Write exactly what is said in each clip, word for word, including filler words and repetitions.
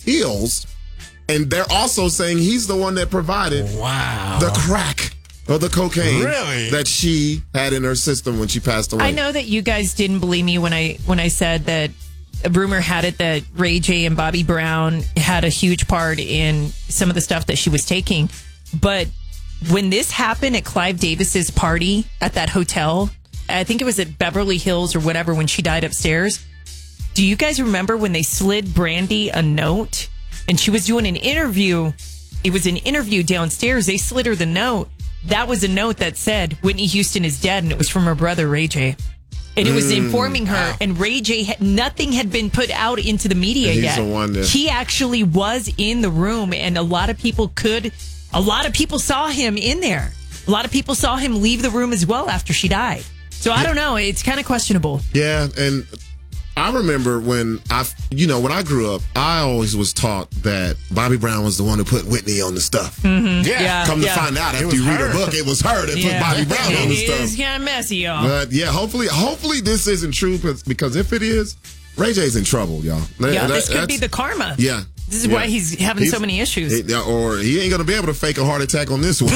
pills. And they're also saying he's the one that provided wow. the crack or the cocaine really? that she had in her system when she passed away. I know that you guys didn't believe me when I when I said that a rumor had it that Ray J and Bobby Brown had a huge part in some of the stuff that she was taking. But when this happened at Clive Davis's party at that hotel, I think it was at Beverly Hills or whatever, when she died upstairs. Do you guys remember when they slid Brandy a note and she was doing an interview? It was an interview downstairs. They slid her the note. That was a note that said Whitney Houston is dead, and it was from her brother, Ray J. And it was mm, informing her, wow. and Ray J, had, nothing had been put out into the media he's yet. The one that... He actually was in the room, and a lot of people could, a lot of people saw him in there. A lot of people saw him leave the room as well after she died. So I don't know. It's kind of questionable. Yeah, and I remember when I, you know, when I grew up, I always was taught that Bobby Brown was the one who put Whitney on the stuff. Mm-hmm. Yeah. yeah. Come to yeah. find out after you read her book, it was her that yeah. put Bobby Brown on the stuff. It's kind of messy, y'all. But yeah, hopefully, hopefully this isn't true, because if it is, Ray J's in trouble, y'all. Yeah, that, this could be the karma. Yeah. This is yeah. why he's having he's, so many issues. He, or he ain't going to be able to fake a heart attack on this one.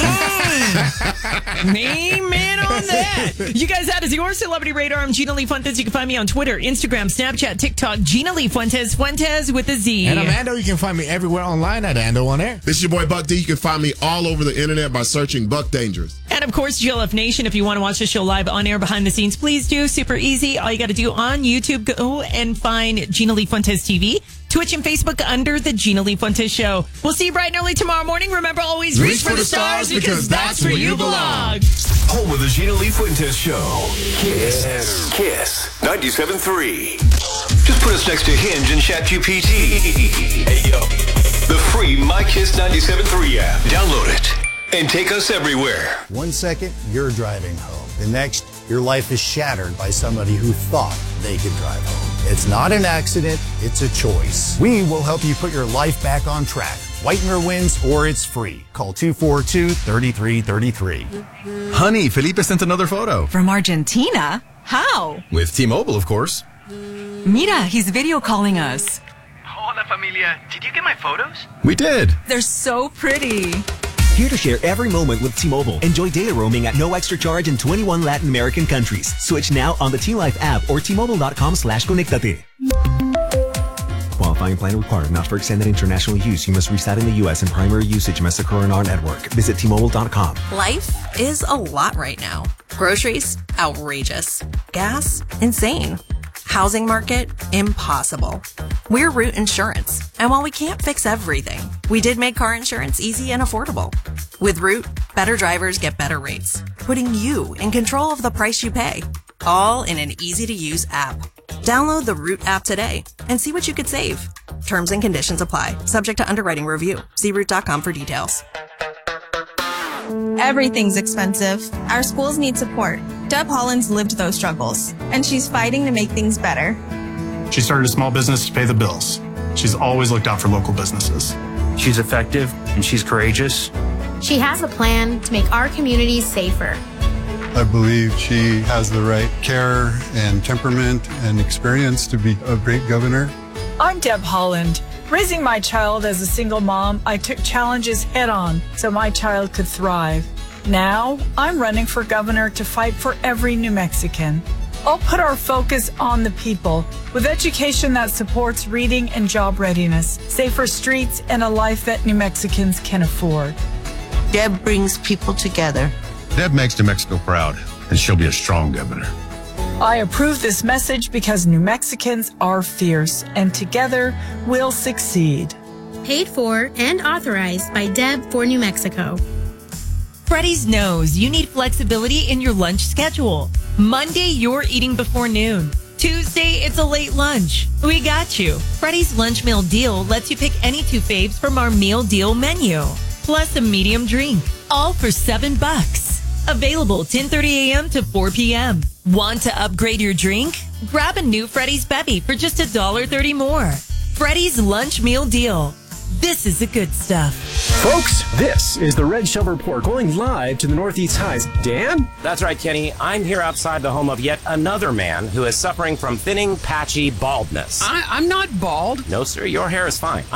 Amen on that. You guys, that is your Celebrity Radar. I'm Gina Lee Fuentes. You can find me on Twitter, Instagram, Snapchat, TikTok. Gina Lee Fuentes. Fuentes with a Z. And I'm Ando. You can find me everywhere online at Ando On Air. This is your boy Buck D. You can find me all over the internet by searching Buck Dangerous. And of course, G L F Nation. If you want to watch the show live on air behind the scenes, please do. Super easy. All you got to do on YouTube, go and find Gina Lee Fuentes T V. Twitch and Facebook under the Gina Lee Fuentes Show. We'll see you bright and early tomorrow morning. Remember, always reach, reach for, for the stars, because, because that's where you belong. Home of the Gina Lee Fuentes Show. Kiss. Yes. Kiss. ninety-seven point three. Just put us next to Hinge and ChatGPT. Hey, yo. The free My Kiss ninety-seven point three app. Download it and take us everywhere. One second, you're driving home. The next, your life is shattered by somebody who thought they could drive home. It's not an accident, it's a choice. We will help you put your life back on track. Whitener wins, or it's free. Call two four two, three three three three. Honey, Felipe sent another photo. From Argentina? How? With T-Mobile, of course. Mira, he's video calling us. Hola, familia. Did you get my photos? We did. They're so pretty. Here to share every moment with T-Mobile. Enjoy data roaming at no extra charge in twenty-one Latin American countries. Switch now on the T-Life app or T-Mobile.com slash conectate. Qualifying plan required. Not for extended international use. You must reside in the U S and primary usage must occur in our network. Visit T Mobile dot com. Life is a lot right now. Groceries, outrageous. Gas, insane. Housing market, impossible. We're Root Insurance, and while we can't fix everything, we did make car insurance easy and affordable. With Root, better drivers get better rates, putting you in control of the price you pay, all in an easy-to-use app. Download the Root app today and see what you could save. Terms and conditions apply, subject to underwriting review. See root dot com for details. Everything's expensive. Our schools need support. Deb Holland's lived those struggles, and she's fighting to make things better. She started a small business to pay the bills. She's always looked out for local businesses. She's effective, and she's courageous. She has a plan to make our communities safer. I believe she has the right care and temperament and experience to be a great governor. I'm Deb Holland. Raising my child as a single mom, I took challenges head on so my child could thrive. Now, I'm running for governor to fight for every New Mexican. I'll put our focus on the people with education that supports reading and job readiness, safer streets, and a life that New Mexicans can afford. Deb brings people together. Deb makes New Mexico proud, and she'll be a strong governor. I approve this message because New Mexicans are fierce, and together we'll succeed. Paid for and authorized by Deb for New Mexico. Freddy's knows you need flexibility in your lunch schedule. Monday, you're eating before noon. Tuesday, it's a late lunch. We got you. Freddy's lunch meal deal lets you pick any two faves from our meal deal menu, plus a medium drink, all for seven bucks. Available ten thirty a.m. to four p.m. Want to upgrade your drink? Grab a new Freddy's Bevy for just one dollar thirty more. Freddy's lunch meal deal. This is the good stuff. Folks, this is the Red Shell Report going live to the Northeast Highs. Dan? That's right, Kenny. I'm here outside the home of yet another man who is suffering from thinning, patchy baldness. I, I'm not bald. No, sir. Your hair is fine.